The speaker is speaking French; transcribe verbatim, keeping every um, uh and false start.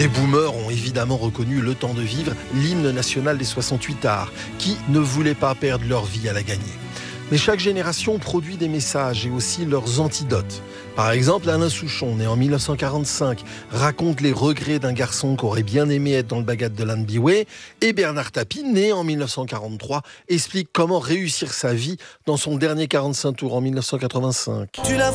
Les boomers ont évidemment reconnu Le Temps de vivre, l'hymne national des soixante-huit arts, qui ne voulaient pas perdre leur vie à la gagner. Mais chaque génération produit des messages et aussi leurs antidotes. Par exemple, Alain Souchon, né en mille neuf cent quarante-cinq, raconte les regrets d'un garçon qui aurait bien aimé être dans le bagat de Lan Biway. Et Bernard Tapie, né en mille neuf cent quarante-trois, explique comment réussir sa vie dans son dernier quarante-cinq tours en mille neuf cent quatre-vingt-cinq.